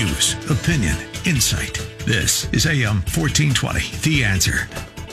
News, opinion, insight. This is AM 1420, The Answer.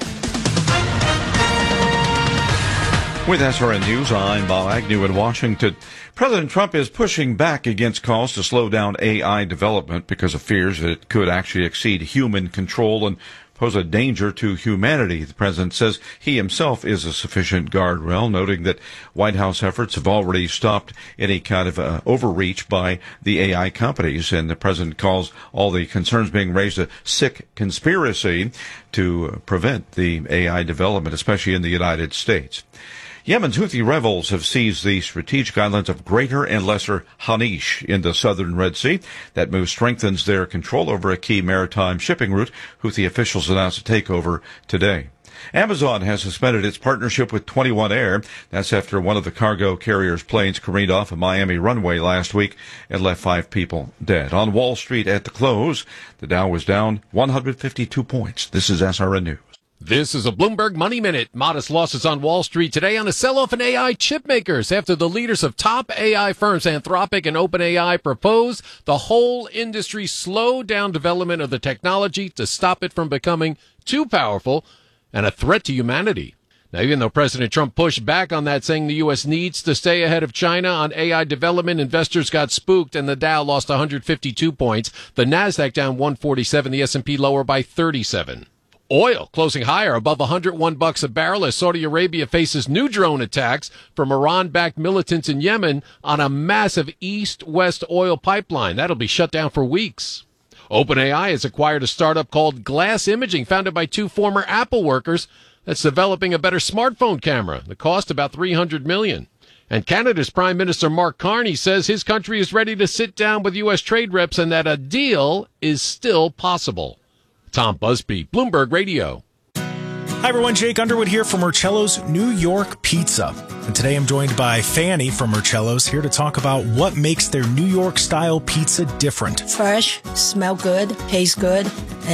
With SRN News, I'm Bob Agnew in Washington. President Trump is pushing back against calls to slow down AI development because of fears that it could actually exceed human control and pose a danger to humanity. The president says he himself is a sufficient guardrail, noting that White House efforts have already stopped any kind of overreach by the AI companies. And the president calls all the concerns being raised a sick conspiracy to prevent the AI development, especially in the United States. Yemen's Houthi rebels have seized the strategic islands of Greater and Lesser Hanish in the southern Red Sea. That move strengthens their control over a key maritime shipping route. Houthi officials announced a takeover today. Amazon has suspended its partnership with 21 Air. That's after one of the cargo carrier's planes careened off a Miami runway last week and left 5 people dead. On Wall Street at the close, the Dow was down 152 points. This is SRN News. This is a Bloomberg Money Minute. Modest losses on Wall Street today on a sell-off in AI chip makers after the leaders of top AI firms Anthropic and OpenAI propose the whole industry slow down development of the technology to stop it from becoming too powerful and a threat to humanity. Now, even though President Trump pushed back on that, saying the U.S. needs to stay ahead of China on AI development, investors got spooked and the Dow lost 152 points. The Nasdaq down 147, the S&P lower by 37. Oil closing higher above $101 a barrel as Saudi Arabia faces new drone attacks from Iran-backed militants in Yemen on a massive east-west oil pipeline. That'll be shut down for weeks. OpenAI has acquired a startup called Glass Imaging, founded by 2 former Apple workers, that's developing a better smartphone camera. The cost about $300 million. And Canada's Prime Minister Mark Carney says his country is ready to sit down with U.S. trade reps and that a deal is still possible. Tom Busby, Bloomberg Radio. Hi, everyone. Jake Underwood here from Marcello's New York Pizza. And today I'm joined by Fanny from Marcello's here to talk about what makes their New York-style pizza different. Fresh, smell good, taste good,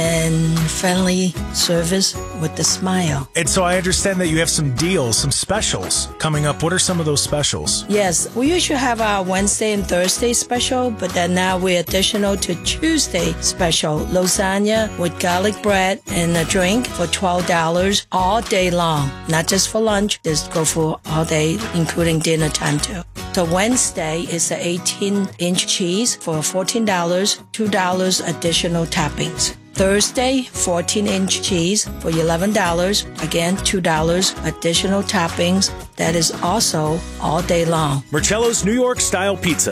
and friendly service with the smile. And so I understand that you have some deals, some specials coming up. What are some of those specials? Yes, we usually have our Wednesday and Thursday special, but then now we're additional to Tuesday special. Lasagna with garlic bread and a drink for $12 all day long. Not just for lunch, just go for all day, including dinner time too. So Wednesday is the 18-inch cheese for $14, $2 additional toppings. Thursday, 14-inch cheese for $11. Again, $2 additional toppings. That is also all day long. Marcello's New York-style pizza,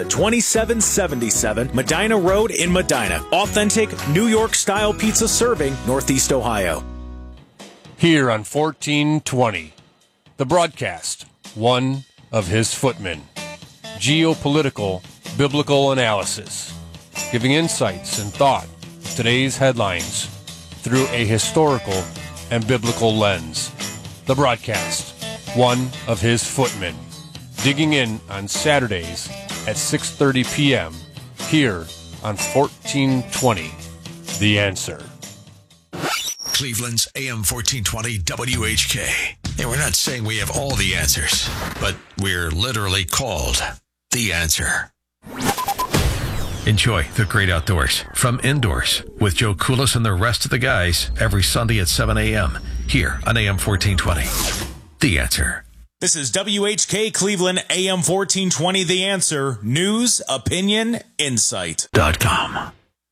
2777 Medina Road in Medina. Authentic New York-style pizza serving Northeast Ohio. Here on 1420, the broadcast, one of his footmen. Geopolitical, biblical analysis, giving insights and thought to today's headlines through a historical and biblical lens. The broadcast, one of his footmen, digging in on Saturdays at 6:30 p.m. here on 1420, The Answer. Cleveland's AM 1420 WHK. And we're not saying we have all the answers, but we're literally called The Answer. Enjoy the great outdoors from Indoors with Joe Koulis and the rest of the guys every Sunday at 7 a.m. here on AM 1420. The Answer. This is WHK Cleveland AM 1420, The Answer. News, opinion, insight.com.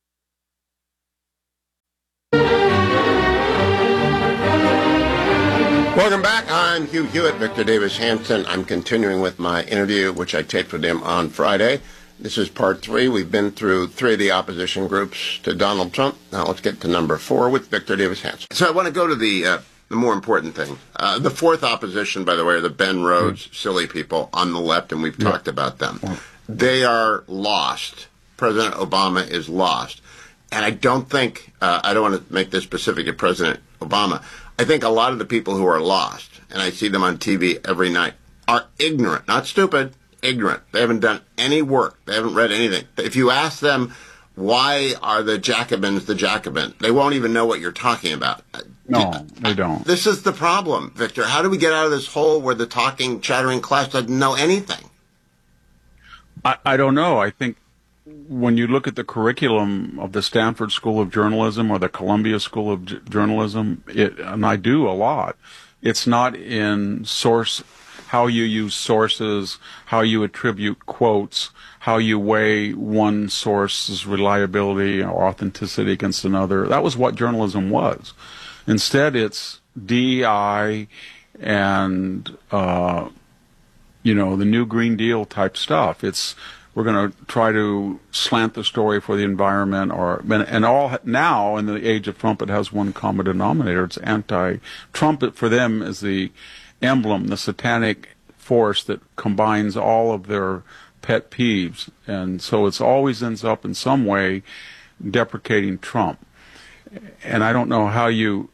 Welcome back. I'm Hugh Hewitt, Victor Davis Hanson. I'm continuing with my interview, which I taped with him on Friday. This is part 3. We've been through 3 of the opposition groups to Donald Trump. Now let's get to number 4 with Victor Davis Hanson. So I want to go to the more important thing. The 4th opposition, by the way, are the Ben Rhodes silly people on the left, and we've talked about them. They are lost. President Obama is lost. And I don't think, I don't want to make this specific to President Obama, I think a lot of the people who are lost, and I see them on TV every night, are ignorant, not stupid, ignorant. They haven't done any work. They haven't read anything. If you ask them, why are the Jacobins the Jacobin, they won't even know what you're talking about. No, they don't. This is the problem, Victor. How do we get out of this hole where the talking, chattering class doesn't know anything? I don't know. I think when you look at the curriculum of the Stanford School of Journalism or the Columbia School of Journalism, and I do a lot, it's not in how you use sources, how you attribute quotes, how you weigh one source's reliability or authenticity against another. That was what journalism was. Instead, it's DEI and, the New Green Deal type stuff. We're going to try to slant the story for the environment, now in the age of Trump, it has one common denominator. It's anti-Trump. For them is the emblem, the satanic force that combines all of their pet peeves, and so it always ends up in some way deprecating Trump. And I don't know how you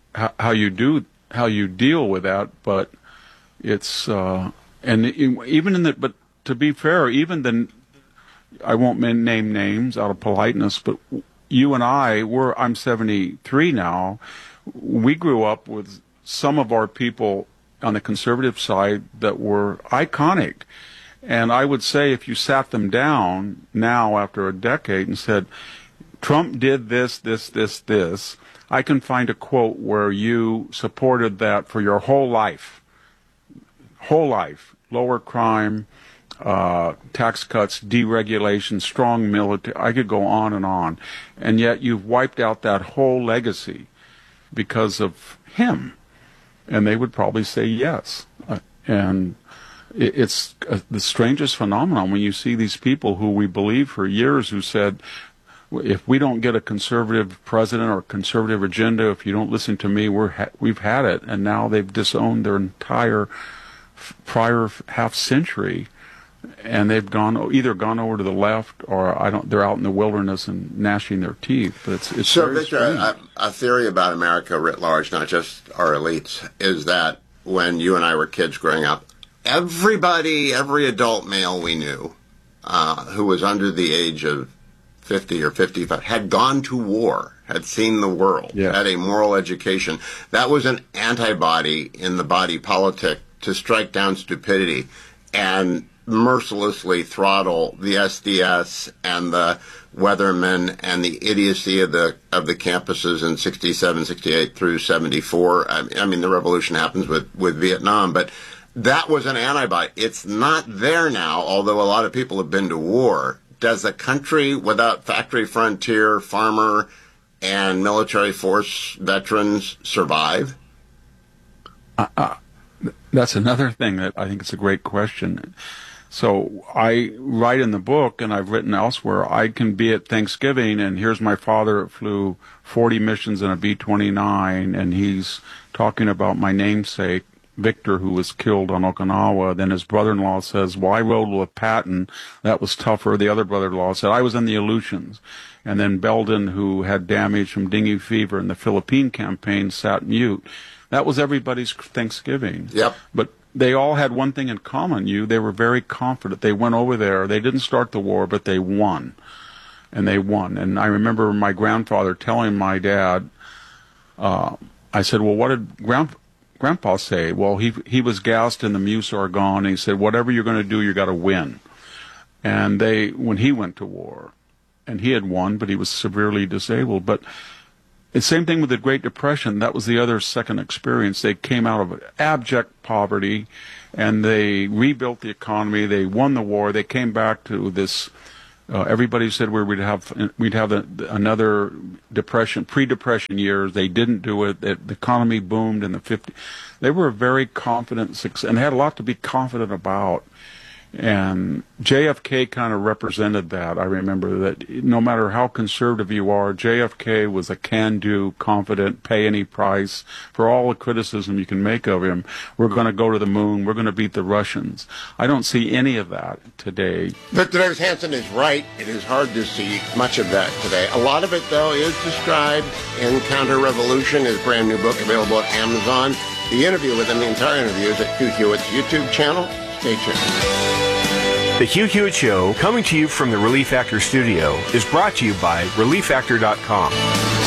deal with that, but it's but to be fair, I won't name names out of politeness, but you and I'm 73 now. We grew up with some of our people on the conservative side that were iconic. And I would say if you sat them down now after a decade and said, Trump did this, I can find a quote where you supported that for your whole life. Lower crime, tax cuts, deregulation, strong military. I could go on. And yet you've wiped out that whole legacy because of him. And they would probably say yes. And it's the strangest phenomenon when you see these people who we believe for years who said, if we don't get a conservative president or a conservative agenda, if you don't listen to me, we've had it. And now they've disowned their entire prior half century, and they've either gone over to the left or they're out in the wilderness and gnashing their teeth. But it's so, Victor, a theory about America writ large, not just our elites, is that when you and I were kids growing up, every adult male we knew who was under the age of 50 or 55 had gone to war, had seen the world, had a moral education. That was an antibody in the body politic to strike down stupidity and mercilessly throttle the SDS and the weathermen and the idiocy of the campuses in 67, 68 through 74. I mean, the revolution happens with Vietnam, but that was an antibody. It's not there now, although a lot of people have been to war. Does a country without factory frontier, farmer, and military force veterans survive? That's another thing that I think is a great question. So I write in the book, and I've written elsewhere, I can be at Thanksgiving, and here's my father that flew 40 missions in a B-29, and he's talking about my namesake, Victor, who was killed on Okinawa. Then his brother-in-law says, well, I rode with Patton. That was tougher. The other brother-in-law said, I was in the Aleutians. And then Belden, who had damage from dengue fever in the Philippine campaign, sat mute. That was everybody's Thanksgiving. Yep. But they all had one thing in common. They were very confident. They went over there. They didn't start the war, but they won. And they won. And I remember my grandfather telling my dad, I said, well, what did Grandpa say? Well, he was gassed in the Meuse Argonne, and he said, whatever you're going to do, you got to win. And when he went to war, and he had won, but he was severely disabled. But the same thing with the Great Depression. That was the other second experience. They came out of abject poverty, and they rebuilt the economy. They won the war. They came back to this. Everybody said we'd have another depression, pre-depression years. They didn't do it. The economy boomed in the 50s. They were very confident and had a lot to be confident about. And JFK kind of represented that. I remember that no matter how conservative you are, JFK was a can-do, confident, pay any price. For all the criticism you can make of him, we're going to go to the moon, we're going to beat the Russians. I don't see any of that today. Victor Davis Hanson is right. It is hard to see much of that today. A lot of it, though, is described in Counter-Revolution, his brand new book available at Amazon. The interview with him, the entire interview, is at Hugh Hewitt's YouTube channel. Stay tuned. The Hugh Hewitt Show, coming to you from the Relief Factor studio, is brought to you by ReliefFactor.com.